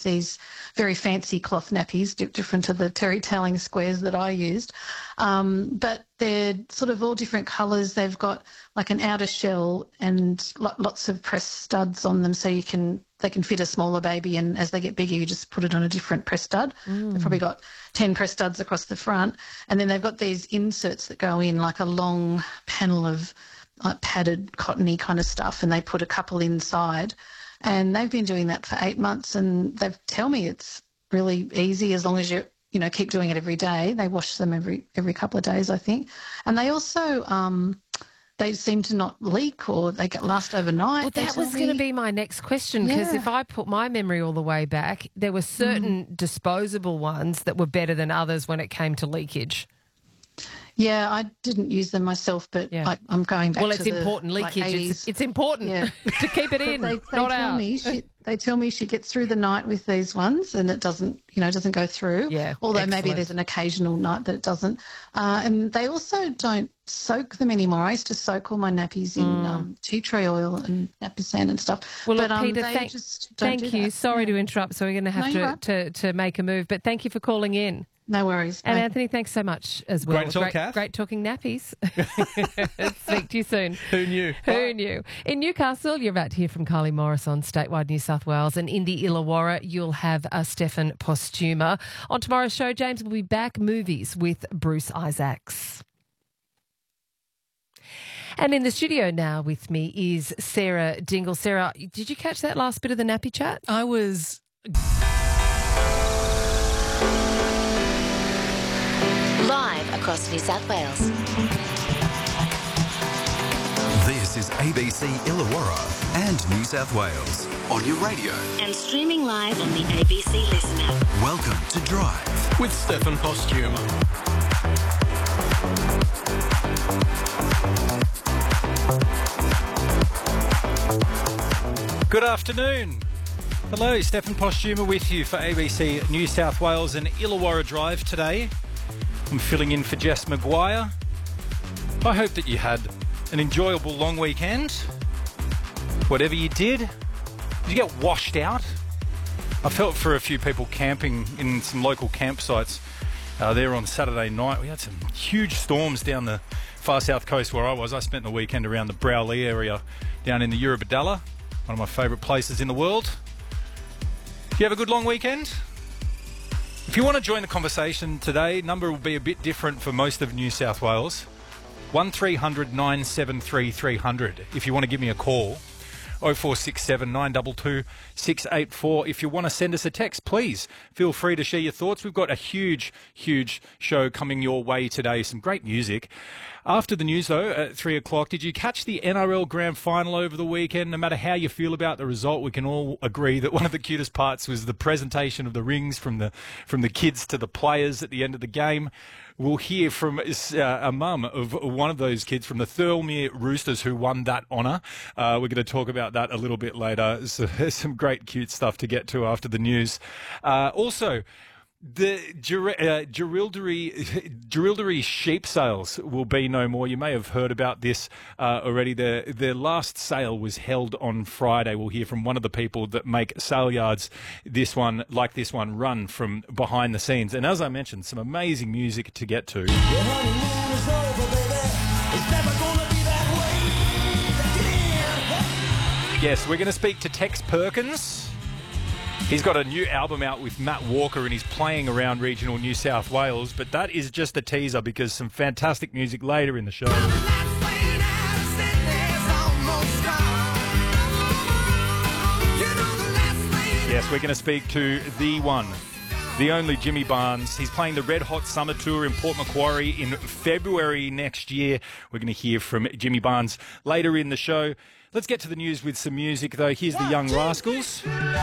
these very fancy cloth nappies, different to the terry telling squares that I used. But they're sort of all different colours. They've got like an outer shell and lots of press studs on them, so they can fit a smaller baby, and as they get bigger you just put it on a different press stud. They've probably got 10 press studs across the front, and then they've got these inserts that go in like a long panel of like padded cottony kind of stuff, and they put a couple inside, and they've been doing that for 8 months, and they tell me it's really easy as long as you keep doing it every day. They wash them every couple of days, I think, and they also they seem to not leak, or they last overnight. Well, that was going to be my next question, because if I put my memory all the way back, there were certain disposable ones that were better than others when it came to leakage. Yeah, I didn't use them myself, but I'm going back to it's important. Leakage, like 80s. It's important to keep it in, they not tell out. They tell me she gets through the night with these ones and it doesn't go through. Yeah, although maybe there's an occasional night that it doesn't. And they also don't soak them anymore. I used to soak all my nappies in tea tree oil and nappy sand and stuff. Well, but look, Peter, thank you. Sorry to interrupt, so we're going to have to make a move, but thank you for calling in. No worries. And Anthony, thanks so much as well. Great talk, Kath. Great talking nappies. Speak to you soon. Who knew? Who knew? In Newcastle, you're about to hear from Carly Morris on Statewide New South Wales, and in the Illawarra, you'll have Stefan Postuma. On tomorrow's show, James will be back movies with Bruce Isaacs. And in the studio now with me is Sarah Dingle. Sarah, did you catch that last bit of the nappy chat? I was... Live across New South Wales. This is ABC Illawarra and New South Wales on your radio. And streaming live on the ABC Listen app. Welcome to Drive with Stefan Postuma. Good afternoon. Hello, Stefan Postuma with you for ABC New South Wales and Illawarra Drive today. I'm filling in for Jess Maguire. I hope that you had an enjoyable long weekend. Whatever you did you get washed out? I felt for a few people camping in some local campsites there on Saturday night. We had some huge storms down the far south coast where I was. I spent the weekend around the Browley area down in the Eurobodalla, one of my favourite places in the world. Did you have a good long weekend? If you want to join the conversation today, number will be a bit different for most of New South Wales. 1300 973 300 if you want to give me a call. 0467 922 684. If you want to send us a text, please feel free to share your thoughts. We've got a huge show coming your way today. Some great music. After the news, though, at 3 o'clock, did you catch the NRL Grand Final over the weekend? No matter how you feel about the result, we can all agree that one of the cutest parts was the presentation of the rings from the kids to the players at the end of the game. We'll hear from a mum of one of those kids from the Thirlmere Roosters who won that honour. We're going to talk about that a little bit later. So there's some great cute stuff to get to after the news. Also, the Jerilderie sheep sales will be no more. You may have heard about this already. Their last sale was held on Friday. We'll hear from one of the people that make sale yards this one run from behind the scenes. And as I mentioned, some amazing music to get to. Yes, we're going to speak to Tex Perkins. He's got a new album out with Matt Walker and he's playing around regional New South Wales, but that is just a teaser because some fantastic music later in the show. Yes, we're going to speak to the one, the only Jimmy Barnes. He's playing the Red Hot Summer Tour in Port Macquarie in February next year. We're going to hear from Jimmy Barnes later in the show. Let's get to the news with some music, though. Here's the Young Rascals.